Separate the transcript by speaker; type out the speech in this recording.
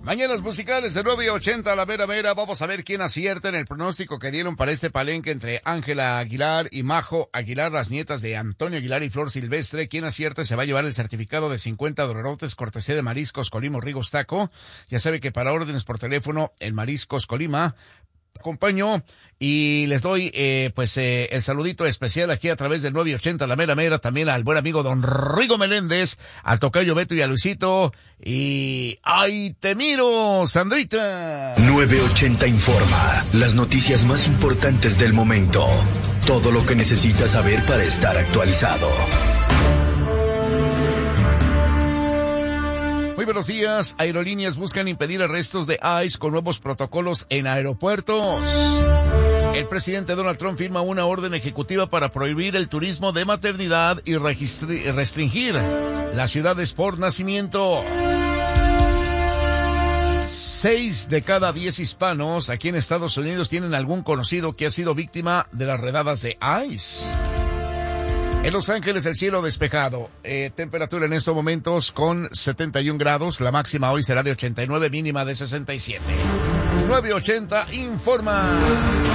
Speaker 1: Mañanas musicales de 9:80 a la mera mera. Vamos a ver quién acierta en el pronóstico que dieron para este palenque entre Ángela Aguilar y Majo Aguilar, las nietas de Antonio Aguilar y Flor Silvestre. Quien acierte se va a llevar el certificado de 50 dolorotes cortesía de Mariscos Colima Rigos Taco. Ya sabe que para órdenes por teléfono, el Mariscos Colima acompaño y les doy el saludito especial aquí a través del 980 la mera mera, también al buen amigo don Rigo Meléndez, al tocayo Beto y a Luisito, y ¡ay, te miro, Sandrita!
Speaker 2: 980 informa, las noticias más importantes del momento, todo lo que necesitas saber para estar actualizado.
Speaker 1: Muy buenos días. Aerolíneas buscan impedir arrestos de ICE con nuevos protocolos en aeropuertos. El presidente Donald Trump firma una orden ejecutiva para prohibir el turismo de maternidad y restringir las ciudades por nacimiento. 6 de cada 10 hispanos aquí en Estados Unidos tienen algún conocido que ha sido víctima de las redadas de ICE. En Los Ángeles el cielo despejado, temperatura en estos momentos con 71 grados, la máxima hoy será de 89, mínima de 67. 980 informa.